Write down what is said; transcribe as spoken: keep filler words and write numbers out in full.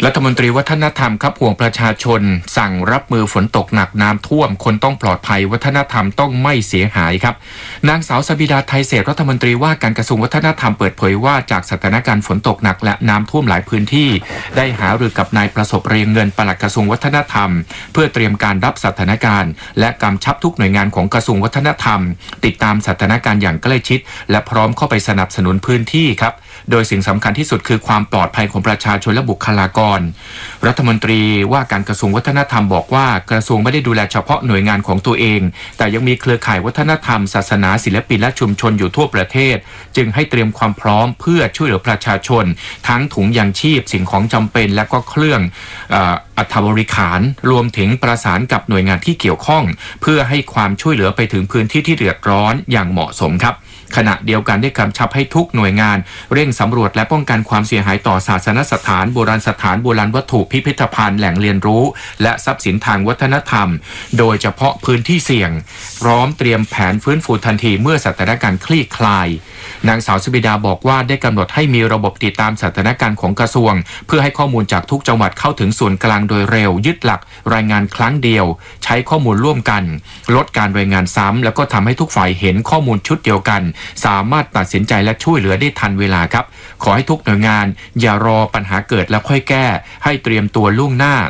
รัฐมนตรีวัฒนธรรมครับห่วงประชาชนสั่งรับมือฝนตกหนักน้ำท่วมคนต้องปลอดภัยวัฒนธรรมต้องไม่เสียหายครับนางสาวสบิดาไทยเศรษฐ์รัฐมนตรีว่าการกระทรวงวัฒนธรรมเปิดเผยว่าจากสถานการณ์ฝนตกหนักและน้ำท่วมหลายพื้นที่ได้หารือกับนายประสบเรียงเงินปลัดกระทรวงวัฒนธรรมเพื่อเตรียมการรับสถานการณ์และกำชับทุกหน่วยงานของกระทรวงวัฒนธรรมติดตามสถานการณ์อย่างใกล้ชิดและพร้อมเข้าไปสนับสนุนพื้นที่ครับโดยสิ่งสำคัญที่สุดคือความปลอดภัยของประชาชนและบุคลากรรัฐมนตรีว่าการกระทรวงวัฒนธรรมบอกว่ากระทรวงไม่ได้ดูแลเฉพาะหน่วยงานของตัวเองแต่ยังมีเครือข่ายวัฒนธรรมศาสนาศิลปินและชุมชนอยู่ทั่วประเทศจึงให้เตรียมความพร้อมเพื่อช่วยเหลือประชาชนทั้งถุงยางชีพสิ่งของจำเป็นและก็เครื่องอัฐบริขารรวมถึงประสานกับหน่วยงานที่เกี่ยวข้องเพื่อให้ความช่วยเหลือไปถึงพื้นที่ที่เดือดร้อนอย่างเหมาะสมครับขณะเดียวกันได้กำชับให้ทุกหน่วยงานเร่งสำรวจและป้องกันความเสียหายต่อศาสนสถานโบราณสถานโบราณวัตถุพิพิธภัณฑ์แหล่งเรียนรู้และทรัพย์สินทางวัฒนธรรมโดยเฉพาะพื้นที่เสี่ยงพร้อมเตรียมแผนฟื้นฟูทันทีเมื่อสถานการณ์คลี่คลายนางสาวสบิดาบอกว่าได้กำหนดให้มีระบบติดตามสถานการณ์ของกระทรวงเพื่อให้ข้อมูลจากทุกจังหวัดเข้าถึงส่วนกลางโดยเร็วยึดหลักรายงานครั้งเดียวใช้ข้อมูลร่วมกันลดการรายงานซ้ำแล้วก็ทำให้ทุกฝ่ายเห็นข้อมูลชุดเดียวกันสามารถตัดสินใจและช่วยเหลือได้ทันเวลาครับขอให้ทุกหน่วยงานอย่ารอปัญหาเกิดแล้วค่อยแก้ให้เตรียมตัวล่วงหน้า